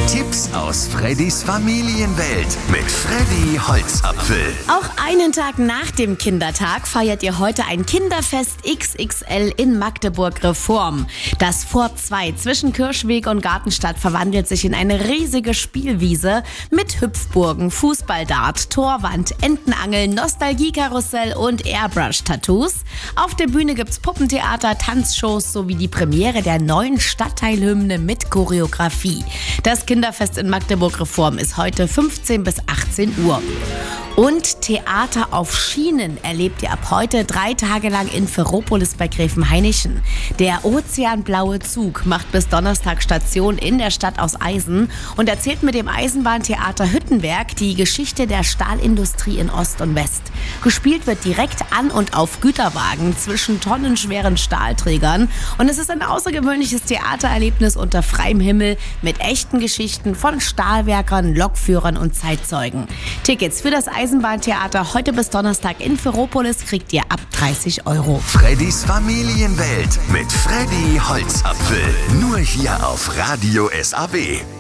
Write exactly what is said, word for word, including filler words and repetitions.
Tipps aus Freddys Familienwelt mit Freddy Holzapfel. Auch einen Tag nach dem Kindertag feiert ihr heute ein Kinderfest X X L in Magdeburg-Reform. Das Fort zwei zwischen Kirschweg und Gartenstadt verwandelt sich in eine riesige Spielwiese mit Hüpfburgen, Fußballdart, Torwand, Entenangeln, Nostalgiekarussell und Airbrush-Tattoos. Auf der Bühne gibt's Puppentheater, Tanzshows sowie die Premiere der neuen Stadtteilhymne mit Choreografie. Das Kinderfest in Magdeburg-Reform ist heute fünfzehn bis achtzehn Uhr. Und Theater auf Schienen erlebt ihr ab heute drei Tage lang in Ferropolis bei Gräfenhainichen. Der ozeanblaue Zug macht bis Donnerstag Station in der Stadt aus Eisen und erzählt mit dem Eisenbahntheater Hüttenwerk die Geschichte der Stahlindustrie in Ost und West. Gespielt wird direkt an und auf Güterwagen zwischen tonnenschweren Stahlträgern. Und es ist ein außergewöhnliches Theatererlebnis unter freiem Himmel mit echten Geschichten von Stahlwerkern, Lokführern und Zeitzeugen. Tickets für das Eisenbahntheater heute bis Donnerstag in Ferropolis kriegt ihr ab dreißig Euro. Freddys Familienwelt mit Freddy Holzapfel. Nur hier auf Radio S A B.